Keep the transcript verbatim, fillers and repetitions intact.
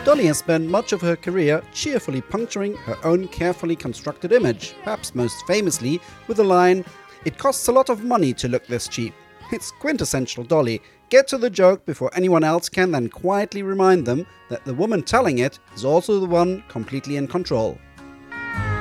Dolly has spent much of her career cheerfully puncturing her own carefully constructed image, perhaps most famously with the line, "It costs a lot of money to look this cheap." It's quintessential Dolly. Get to the joke before anyone else can, then quietly remind them that the woman telling it is also the one completely in control.